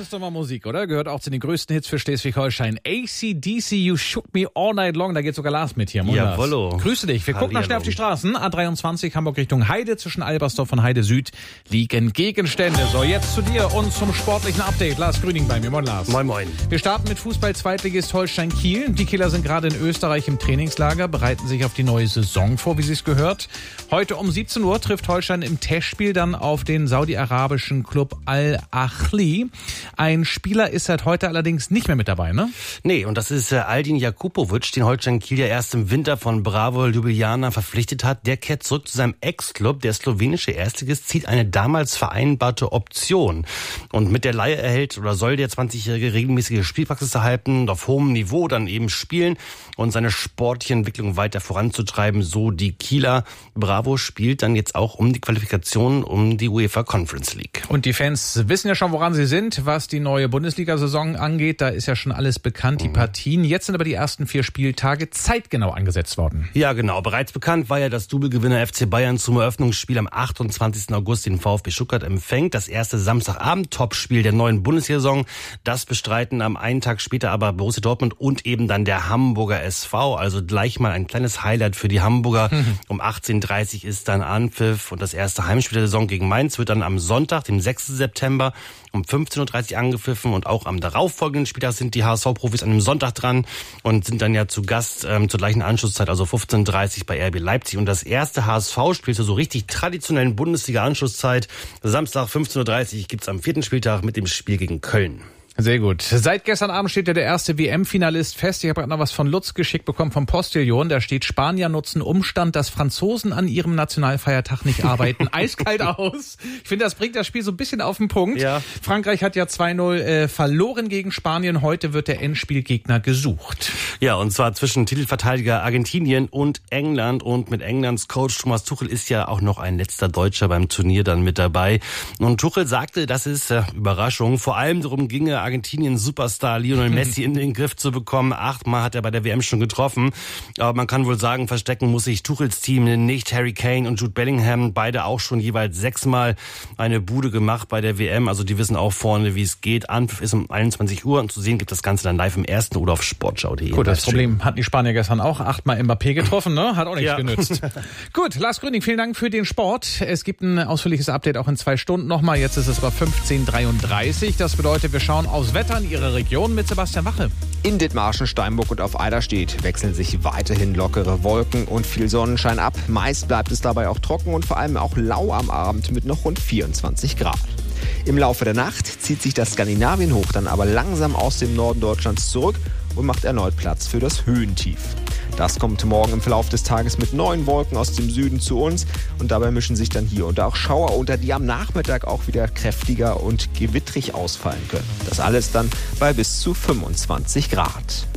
ist doch mal Musik, oder? Gehört auch zu den größten Hits für Schleswig-Holstein. AC/DC, You Shook Me All Night Long. Da geht sogar Lars mit hier. Jawollo. Grüße dich. Wir gucken noch schnell auf die Straßen. A23 Hamburg Richtung Heide. Zwischen Albersdorf und Heide Süd liegen Gegenstände. So, jetzt zu dir und zum sportlichen Update. Lars Grüning bei mir. Moin, Lars. Moin, moin. Wir starten mit Fußball-Zweitligist Holstein Kiel. Die Kieler sind gerade in Österreich im Trainingslager, bereiten sich auf die neue Saison vor, wie sie es gehört. Heute um 17 Uhr trifft Holstein im Testspiel dann auf den saudi-arabischen Club Al-Ahli. Ein Spieler ist seit heute allerdings nicht mehr mit dabei, ne? Nee, und das ist Aldin Jakupovic, den Holstein Kiel ja erst im Winter von Bravo Ljubljana verpflichtet hat. Der kehrt zurück zu seinem Ex-Club. Der slowenische Erstligist zieht eine damals vereinbarte Option. Und mit der Leihe erhält oder soll der 20-Jährige regelmäßige Spielpraxis erhalten und auf hohem Niveau dann eben spielen und seine sportliche Entwicklung weiter voranzutreiben. So die Kieler. Bravo spielt dann jetzt auch um die Qualifikation um die UEFA Conference League. Und die Fans wissen ja schon, woran sie sind, was die neue Bundesliga-Saison angeht. Da ist ja schon alles bekannt, die Partien. Jetzt sind aber die ersten 4 Spieltage zeitgenau angesetzt worden. Ja, genau. Bereits bekannt war ja, dass Double-Gewinner FC Bayern zum Eröffnungsspiel am 28. August den VfB Stuttgart empfängt. Das erste Samstagabend-Topspiel der neuen Bundesliga-Saison. Das bestreiten am einen Tag später aber Borussia Dortmund und eben dann der Hamburger SV. Also gleich mal ein kleines Highlight für die Hamburger. Um 18:30 ist dann Anpfiff und das erste Heimspiel der Saison gegen Mainz wird dann am Sonntag, dem 6. September, um 15:30 Uhr angepfiffen und auch am darauffolgenden Spieltag sind die HSV-Profis an einem Sonntag dran und sind dann ja zu Gast zur gleichen Anschlusszeit, also 15:30 bei RB Leipzig. Und das erste HSV-Spiel zur so richtig traditionellen Bundesliga-Anschlusszeit, Samstag 15:30 Uhr gibt's am 4. Spieltag mit dem Spiel gegen Köln. Sehr gut. Seit gestern Abend steht ja der erste WM-Finalist fest. Ich habe gerade noch was von Lutz geschickt bekommen vom Postillon. Da steht: Spanier nutzen Umstand, dass Franzosen an ihrem Nationalfeiertag nicht arbeiten. Eiskalt aus. Ich finde, das bringt das Spiel so ein bisschen auf den Punkt. Ja. Frankreich hat ja 2-0 verloren gegen Spanien. Heute wird der Endspielgegner gesucht. Ja, und zwar zwischen Titelverteidiger Argentinien und England. Und mit Englands Coach Thomas Tuchel ist ja auch noch ein letzter Deutscher beim Turnier dann mit dabei. Und Tuchel sagte, dass es, Überraschung, vor allem darum ginge, Argentiniens Superstar Lionel Messi in den Griff zu bekommen. 8-mal hat er bei der WM schon getroffen. Aber man kann wohl sagen, verstecken muss sich Tuchels Team nicht. Harry Kane und Jude Bellingham, beide auch schon jeweils 6-mal eine Bude gemacht bei der WM. Also die wissen auch vorne, wie es geht. Anpfiff ist um 21 Uhr und zu sehen gibt das Ganze dann live im Ersten oder auf sportschau.de. Gut, das Problem hatten die Spanier gestern auch. 8-mal Mbappé getroffen, ne? Hat auch nichts genützt. Gut, Lars Grüning, vielen Dank für den Sport. Es gibt ein ausführliches Update auch in 2 Stunden nochmal. Jetzt ist es aber 15:33 Uhr. Das bedeutet, wir schauen aufs Wetter in Ihrer Region mit Sebastian Wache. In Dithmarschen, Steinburg und auf Eiderstedt wechseln sich weiterhin lockere Wolken und viel Sonnenschein ab. Meist bleibt es dabei auch trocken und vor allem auch lau am Abend mit noch rund 24 Grad. Im Laufe der Nacht zieht sich das Skandinavienhoch dann aber langsam aus dem Norden Deutschlands zurück und macht erneut Platz für das Höhentief. Das kommt morgen im Verlauf des Tages mit neuen Wolken aus dem Süden zu uns und dabei mischen sich dann hier und da auch Schauer unter, die am Nachmittag auch wieder kräftiger und gewittrig ausfallen können. Das alles dann bei bis zu 25 Grad.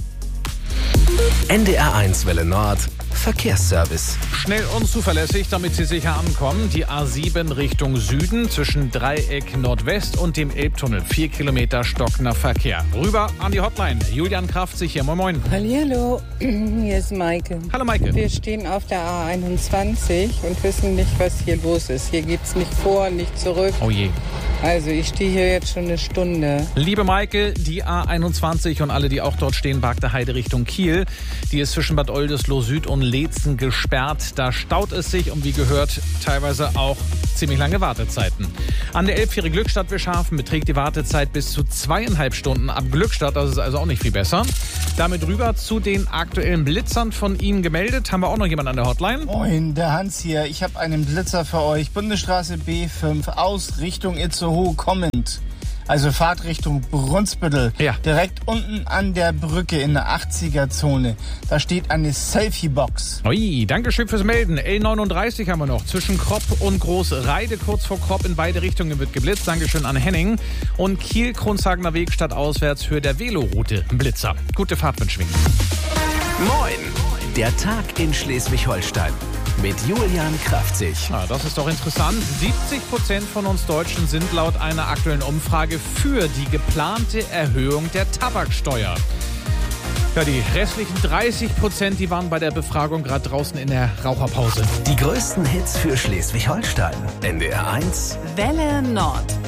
NDR1 Welle Nord Verkehrsservice. Schnell und zuverlässig, damit Sie sicher ankommen. Die A7 Richtung Süden zwischen Dreieck Nordwest und dem Elbtunnel. 4 Kilometer stockender Verkehr. Rüber an die Hotline. Julian Kraft sich hier. Moin, moin. Hallihallo, hier ist Maike. Hallo, Maike. Wir stehen auf der A21 und wissen nicht, was hier los ist. Hier geht's nicht vor, nicht zurück. Oh je. Also ich stehe hier jetzt schon eine Stunde. Liebe Maike, die A21 und alle, die auch dort stehen, Bargte Heide Richtung Kiel, die ist zwischen Bad Oldesloe Süd und Leetzen gesperrt. Da staut es sich und wie gehört teilweise auch ziemlich lange Wartezeiten. An der Elbfähre Glückstadt-Wischhafen beträgt die Wartezeit bis zu 2,5 Stunden ab Glückstadt. Das ist also auch nicht viel besser. Damit rüber zu den aktuellen Blitzern von Ihnen gemeldet. Haben wir auch noch jemanden an der Hotline? Moin, der Hans hier. Ich habe einen Blitzer für euch. Bundesstraße B5 aus Richtung Itzehoe kommend. Also Fahrt Richtung Brunsbüttel. Ja. Direkt unten an der Brücke in der 80er-Zone. Da steht eine Selfie-Box. Ui, danke schön fürs Melden. L39 haben wir noch. Zwischen Kropp und Großreide, kurz vor Kropp in beide Richtungen wird geblitzt. Dankeschön an Henning. Und Kiel-Kronshagener Weg statt auswärts für der Veloroute Blitzer. Gute Fahrt wünschen wir. Moin, der Tag in Schleswig-Holstein. Mit Julian Kraftzig. Ja, das ist doch interessant. 70% von uns Deutschen sind laut einer aktuellen Umfrage für die geplante Erhöhung der Tabaksteuer. Ja, die restlichen 30%, die waren bei der Befragung gerade draußen in der Raucherpause. Die größten Hits für Schleswig-Holstein. NDR1 Welle Nord.